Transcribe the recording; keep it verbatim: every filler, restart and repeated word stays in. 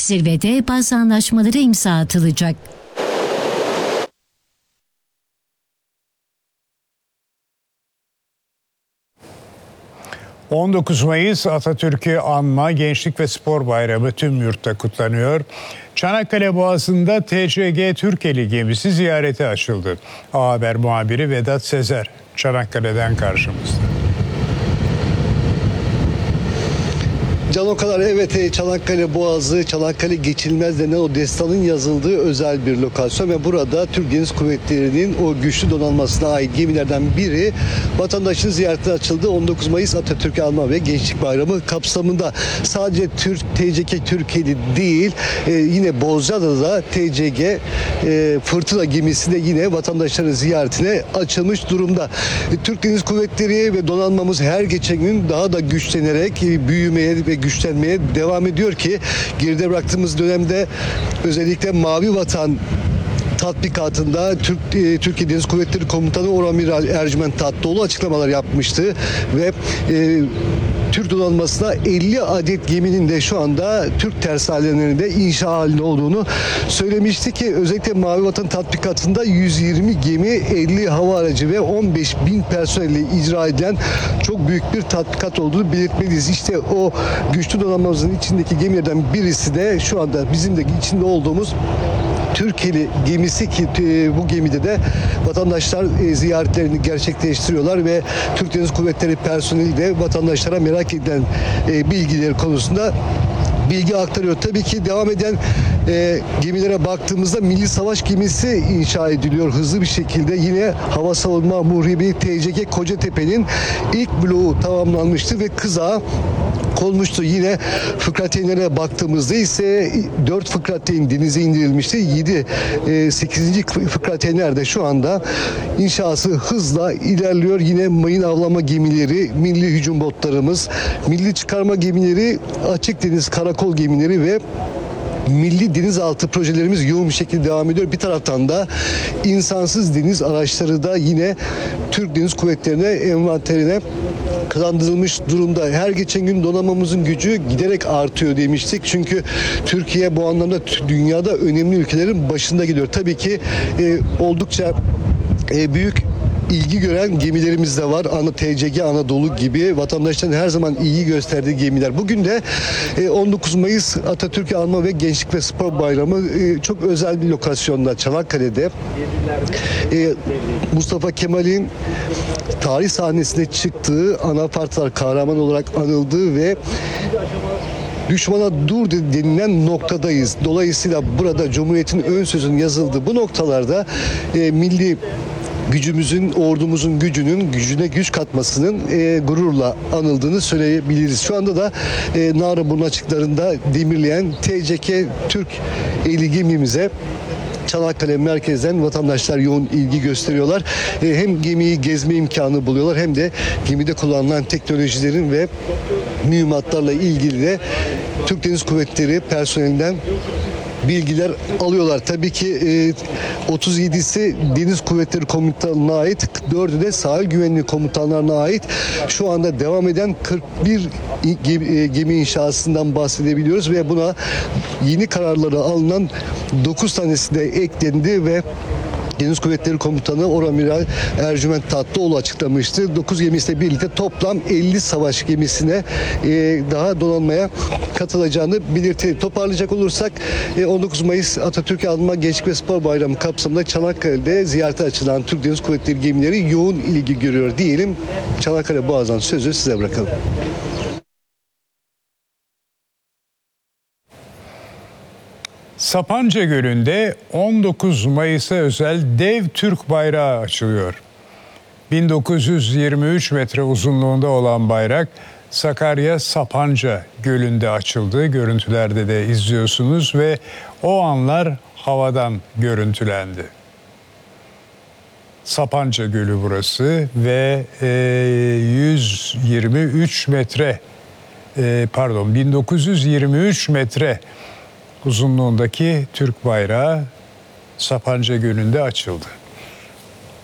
Zirvede bazı anlaşmalara imza atılacak. on dokuz Mayıs Atatürk'ü anma Gençlik ve Spor Bayramı tüm yurtta kutlanıyor. Çanakkale Boğazı'nda T C G Türkeli gemisi ziyarete açıldı. A Haber muhabiri Vedat Sezer Çanakkale'den karşımızda. Can Okalar, evet, Çanakkale Boğazı, Çanakkale geçilmez denen o destanın yazıldığı özel bir lokasyon ve burada Türk Deniz Kuvvetleri'nin o güçlü donanmasına ait gemilerden biri vatandaşın ziyaretine açıldı. on dokuz Mayıs Atatürk'ü anma ve Gençlik Bayramı kapsamında sadece Türk T C G Türkiye'li değil, e, yine Bozcaada'da T C G e, Fırtına gemisi de yine vatandaşların ziyaretine açılmış durumda. E, Türk Deniz Kuvvetleri ve donanmamız her geçen gün daha da güçlenerek e, büyümeye ve güçlenmeye devam ediyor ki geride bıraktığımız dönemde özellikle Mavi Vatan tatbikatında Türk e, Türkiye Deniz Kuvvetleri Komutanı Oramiral Ercüment Tatlıoğlu açıklamalar yapmıştı ve e, Türk donanmasına elli adet geminin de şu anda Türk tersanelerinde inşa halinde olduğunu söylemişti ki özellikle Mavi Vatan tatbikatında yüz yirmi gemi, elli hava aracı ve on beş bin personelle icra edilen çok büyük bir tatbikat olduğunu belirtmeliyiz. İşte o güçlü donanmamızın içindeki gemilerden birisi de şu anda bizim de içinde olduğumuz Türkiye'li gemisi ki bu gemide de vatandaşlar ziyaretlerini gerçekleştiriyorlar ve Türk Deniz Kuvvetleri personeli de vatandaşlara merak edilen bilgileri konusunda bilgi aktarıyor. Tabii ki devam eden e, gemilere baktığımızda Milli Savaş Gemisi inşa ediliyor hızlı bir şekilde. Yine Hava Savunma Muhribi T C G Kocatepe'nin ilk bloğu tamamlanmıştı ve kızağa konmuştu. Yine fıkrateynlere baktığımızda ise dört fıkrateyn denize indirilmişti. yedi sekizinci fıkrateynler de şu anda inşası hızla ilerliyor. Yine mayın avlama gemileri, milli hücum botlarımız, milli çıkarma gemileri, açık deniz karakol gemileri ve milli denizaltı projelerimiz yoğun bir şekilde devam ediyor. Bir taraftan da insansız deniz araçları da yine Türk Deniz Kuvvetleri'ne envanterine kazandırılmış durumda. Her geçen gün donanmamızın gücü giderek artıyor demiştik. Çünkü Türkiye bu anlamda dünyada önemli ülkelerin başında gidiyor. Tabii ki e, oldukça e, büyük ilgi gören gemilerimiz de var. Ana T C G Anadolu gibi vatandaşların her zaman ilgi gösterdiği gemiler. Bugün de on dokuz Mayıs Atatürk'ü anma ve Gençlik ve Spor Bayramı çok özel bir lokasyonda Çanakkale'de Mustafa Kemal'in tarih sahnesine çıktığı, anafartlar kahraman olarak anıldığı ve düşmana dur denilen noktadayız. Dolayısıyla burada Cumhuriyet'in ön sözünün yazıldığı bu noktalarda e, milli gücümüzün, ordumuzun gücünün gücüne güç katmasının e, gururla anıldığını söyleyebiliriz. Şu anda da e, Naraburnu açıklarında demirleyen T C G Türk eli gemimize Çanakkale merkezden vatandaşlar yoğun ilgi gösteriyorlar. E, hem gemiyi gezme imkanı buluyorlar hem de gemide kullanılan teknolojilerin ve mühimmatlarla ilgili de Türk Deniz Kuvvetleri personelinden bilgiler alıyorlar. Tabii ki e, otuz yedisi Deniz Kuvvetleri Komutanlığı'na ait, dördü de Sahil Güvenliği Komutanlarına ait. Şu anda devam eden kırk bir gemi, gemi inşasından bahsedebiliyoruz ve buna yeni kararları alınan dokuz tanesi de eklendi ve Deniz Kuvvetleri Komutanı Oramiral Ercüment Tatlıoğlu açıklamıştı. dokuz gemisiyle birlikte toplam elli savaş gemisine e, daha donanmaya katılacağını belirtti. Toparlayacak olursak e, on dokuz Mayıs Atatürk'ü anma Gençlik ve Spor Bayramı kapsamında Çanakkale'de ziyarete açılan Türk Deniz Kuvvetleri gemileri yoğun ilgi görüyor diyelim. Çanakkale Boğazı'ndan sözü size bırakalım. Sapanca Gölü'nde on dokuz Mayıs'a özel dev Türk bayrağı açılıyor. bin dokuz yüz yirmi üç metre uzunluğunda olan bayrak Sakarya Sapanca Gölü'nde açıldı. Görüntülerde de izliyorsunuz ve o anlar havadan görüntülendi. Sapanca Gölü burası ve e, yüz yirmi üç metre e, pardon bin dokuz yüz yirmi üç metre uzunluğundaki Türk bayrağı Sapanca Gölü'nde açıldı.